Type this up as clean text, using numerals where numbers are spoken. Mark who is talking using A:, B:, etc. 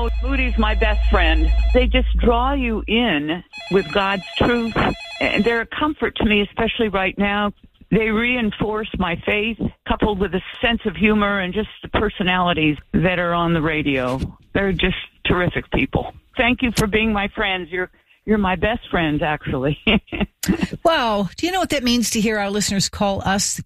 A: know, Moody's my best friend. They just draw you in with God's truth. And they're a comfort to me, especially right now. They reinforce my faith, coupled with a sense of humor and just the personalities that are on the radio. They're just terrific people. Thank you for being my friends. You're my best friends, actually.
B: Wow. Do you know what that means to hear our listeners call us